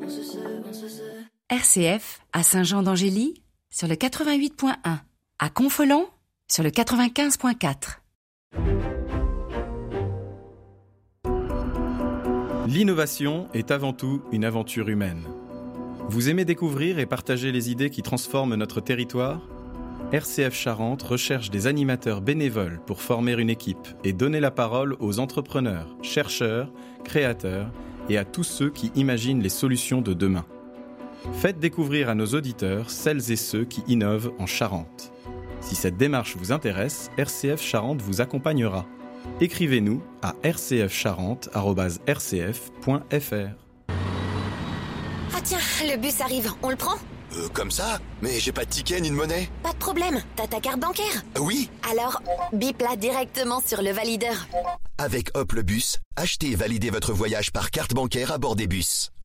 RCF à Saint-Jean-d'Angély sur le 88.1, à Confolens sur le 95.4. L'innovation est avant tout une aventure humaine. Vous aimez découvrir et partager les idées qui transforment notre territoire ? RCF Charente recherche des animateurs bénévoles pour former une équipe et donner la parole aux entrepreneurs, chercheurs, créateurs et à tous ceux qui imaginent les solutions de demain. Faites découvrir à nos auditeurs celles et ceux qui innovent en Charente. Si cette démarche vous intéresse, RCF Charente vous accompagnera. Écrivez-nous à rcfcharente@rcf.fr. Ah tiens, le bus arrive, on le prend ? Comme ça ? Mais j'ai pas de ticket ni de monnaie. Pas de problème, t'as ta carte bancaire ? Oui. Alors, bip là directement sur le valideur. Avec Hop le bus, achetez et validez votre voyage par carte bancaire à bord des bus.